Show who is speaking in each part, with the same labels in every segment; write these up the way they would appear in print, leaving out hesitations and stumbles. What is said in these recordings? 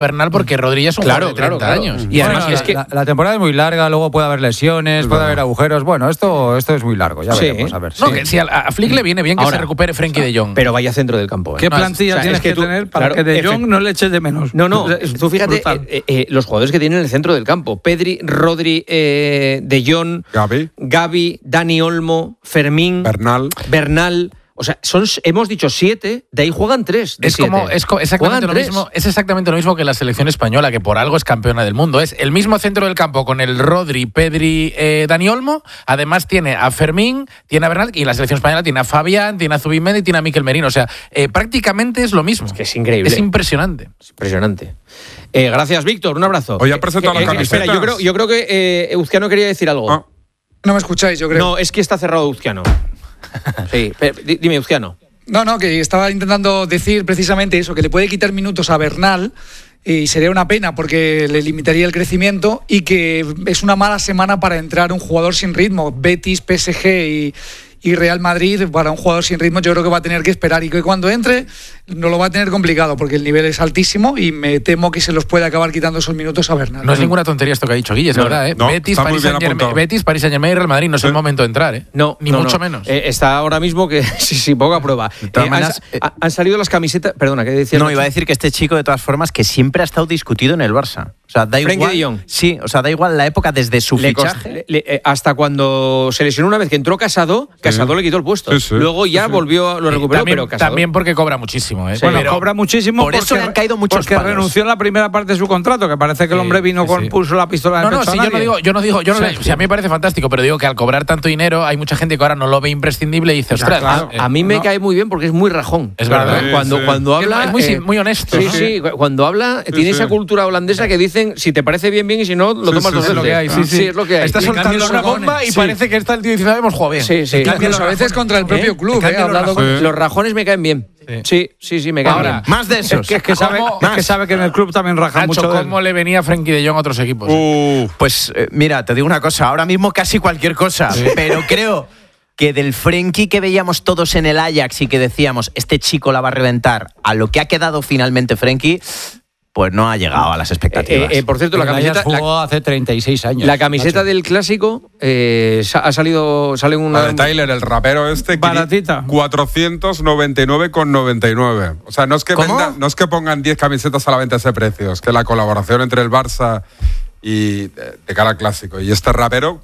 Speaker 1: Bernal porque Rodri es un jugador de 30 años.
Speaker 2: Y además es que la temporada es muy larga, luego puede haber lesiones, puede haber agujeros. Bueno, esto es muy largo, ya veremos. A ver.
Speaker 1: No, que si a Flick le viene bien que se recupere Frenkie de Jong.
Speaker 3: Pero vaya centro del campo.
Speaker 4: ¿Qué plantilla tienes que tener para que de Jong no le eches de menos?
Speaker 3: No, tú fíjate los jugadores que tienen en el centro del campo. Pedri, Rodri, de Jong, Gavi, Dani Olmo, Fermín, Bernal. O sea, hemos dicho 7, de ahí juegan 3.
Speaker 1: Es exactamente lo mismo que la selección española, que por algo es campeona del mundo. Es el mismo centro del campo con el Rodri, Pedri, Dani Olmo. Además tiene a Fermín, tiene a Bernal, y la selección española tiene a Fabián, tiene a Zubimendi, tiene a Mikel Merino. O sea, prácticamente es lo mismo.
Speaker 3: Es que es increíble.
Speaker 1: Es impresionante.
Speaker 3: Gracias, Víctor. Un abrazo.
Speaker 5: Hoy ha presentado la camiseta.
Speaker 3: Espera, yo creo que Uzquiano quería decir algo.
Speaker 6: No me escucháis, yo creo.
Speaker 3: No, es que está cerrado Uzquiano. Sí, dime, Uzquiano.
Speaker 6: No, que estaba intentando decir precisamente eso, que le puede quitar minutos a Bernal y sería una pena porque le limitaría el crecimiento y que es una mala semana para entrar un jugador sin ritmo. Betis, PSG y Real Madrid, para un jugador sin ritmo yo creo que va a tener que esperar y que cuando entre no lo va a tener complicado porque el nivel es altísimo y me temo que se los puede acabar quitando esos minutos a Bernal.
Speaker 1: No es ninguna tontería esto que ha dicho Guille, es verdad, ¿eh? Betis, Paris Saint-Germain y Real Madrid no es el momento de entrar, ¿eh? Ni mucho menos.
Speaker 3: Está ahora mismo que sí, poca prueba. Han salido las camisetas. Perdona, ¿qué decías?
Speaker 7: No, iba a decir que este chico, de todas formas, que siempre ha estado discutido en el Barça. O sea, da igual.
Speaker 3: De Jong.
Speaker 7: Sí, o sea, da igual la época desde su fichaje.
Speaker 3: Hasta cuando se lesionó una vez que entró Casado le quitó el puesto. Luego ya volvió, lo recuperó, pero Casado.
Speaker 1: También porque cobra muchísimo, ¿eh?
Speaker 4: Bueno, cobra muchísimo.
Speaker 7: Por eso le han caído muchos
Speaker 4: porque
Speaker 7: palos.
Speaker 4: Renunció en la primera parte de su contrato, que parece que el hombre vino puso la pistola en el pecho.
Speaker 1: Yo no digo, o sea, a mí me parece fantástico, pero digo que al cobrar tanto dinero hay mucha gente que ahora no lo ve imprescindible y dice, ostras.
Speaker 3: Claro. A mí me cae muy bien porque es muy rajón.
Speaker 1: Es verdad.
Speaker 3: Cuando habla
Speaker 1: es muy honesto.
Speaker 3: Sí, cuando habla tiene esa cultura holandesa que dicen, si te parece bien y si no, lo tomas dos veces.
Speaker 1: Es lo que hay, sí,
Speaker 3: es lo que hay.
Speaker 1: Está soltando una bomba y parece que está el tío diciendo, hemos jugado bien.
Speaker 3: Sí.
Speaker 6: A veces contra el propio club,
Speaker 3: los rajones me caen bien. Sí, me caen bien.
Speaker 7: Más de esos.
Speaker 4: Es que sabe que en el club también raja mucho.
Speaker 1: ¿Cómo le venía Frenkie de Jong a otros equipos?
Speaker 7: Pues mira, te digo una cosa, ahora mismo casi cualquier cosa, pero creo que del Frenkie que veíamos todos en el Ajax y que decíamos, este chico la va a reventar, a lo que ha quedado finalmente Frenkie, pues no ha llegado a las expectativas.
Speaker 3: Por cierto, la camiseta
Speaker 2: jugó hace 36 años.
Speaker 3: La camiseta del clásico sale una
Speaker 5: de Tyler, el rapero
Speaker 4: baratita,
Speaker 5: 499,99. O sea, no es que pongan 10 camisetas a la venta a ese precio, es que la colaboración entre el Barça y de cara al clásico y este rapero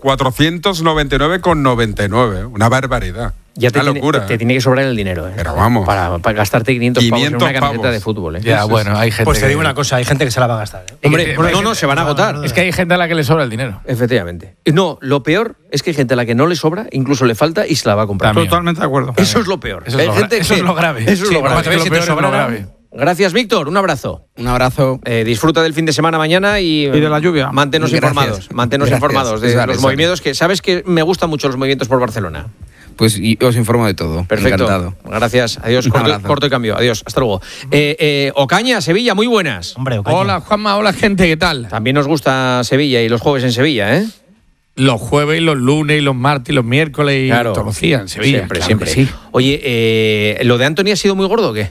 Speaker 5: 499,99, una barbaridad.
Speaker 3: Ya
Speaker 5: una locura.
Speaker 3: Te tiene que sobrar el dinero,
Speaker 5: pero vamos,
Speaker 3: para gastarte 500 pavos en una camiseta de fútbol,
Speaker 1: Ya, bueno, hay gente.
Speaker 8: Pues te digo una cosa, hay gente que se la va a gastar, ¿eh?
Speaker 3: Hombre, no, se van a agotar.
Speaker 1: Es que hay gente a la que le sobra el dinero.
Speaker 3: Efectivamente. No, lo peor es que hay gente a la que no le sobra, incluso le falta y se la va a comprar.
Speaker 1: También.
Speaker 4: Totalmente de acuerdo.
Speaker 3: Eso es lo peor.
Speaker 1: Eso es lo grave.
Speaker 3: Eso es lo
Speaker 1: grave.
Speaker 3: Gracias, Víctor. Un abrazo.
Speaker 2: Un abrazo.
Speaker 3: Disfruta del fin de semana mañana y
Speaker 4: de la lluvia.
Speaker 3: Manténnos informados. Manténnos informados de los movimientos, que sabes que me gustan mucho los movimientos por Barcelona.
Speaker 2: Pues os informo de todo.
Speaker 3: Perfecto.
Speaker 2: Encantado.
Speaker 3: Gracias. Adiós. Corto y cambio. Adiós. Hasta luego. Ocaña, Sevilla, muy buenas.
Speaker 8: Hombre, Ocaña.
Speaker 4: Hola, Juanma. Hola, gente. ¿Qué tal?
Speaker 3: También nos gusta Sevilla y los jueves en Sevilla, ¿eh?
Speaker 4: Los jueves, y los lunes, y los martes, y los miércoles, y todos los días en Sevilla.
Speaker 3: Siempre. Sí. Oye, ¿lo de Antony ha sido muy gordo o qué?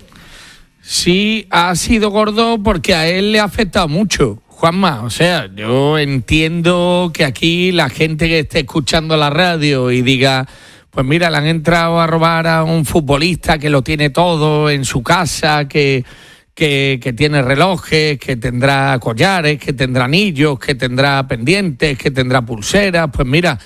Speaker 4: Sí, ha sido gordo porque a él le ha afectado mucho, Juanma. O sea, yo entiendo que aquí la gente que esté escuchando la radio y diga, pues mira, le han entrado a robar a un futbolista que lo tiene todo en su casa, que tiene relojes, que tendrá collares, que tendrá anillos, que tendrá pendientes, que tendrá pulseras, pues mira,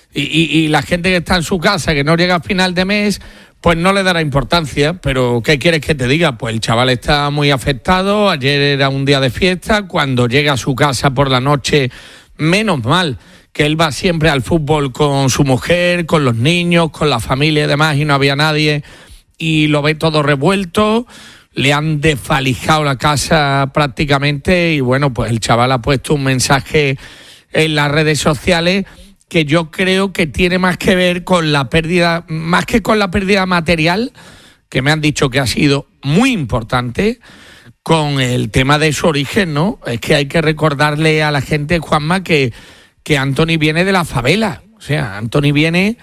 Speaker 4: y la gente que está en su casa, que no llega a final de mes, pues no le dará importancia, pero ¿qué quieres que te diga? Pues el chaval está muy afectado, ayer era un día de fiesta, cuando llega a su casa por la noche, menos mal que él va siempre al fútbol con su mujer, con los niños, con la familia y demás, y no había nadie, y lo ve todo revuelto, le han desvalijado la casa prácticamente, y bueno, pues el chaval ha puesto un mensaje en las redes sociales que yo creo que tiene más que ver con la pérdida, más que con la pérdida material, que me han dicho que ha sido muy importante, con el tema de su origen, ¿no? Es que hay que recordarle a la gente, Juanma, que Antony viene de la favela. O sea, Antony viene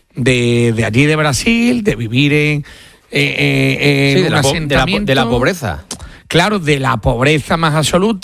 Speaker 4: de allí de Brasil, de vivir en un asentamiento.
Speaker 3: De la pobreza.
Speaker 4: claro, de la pobreza más absoluta.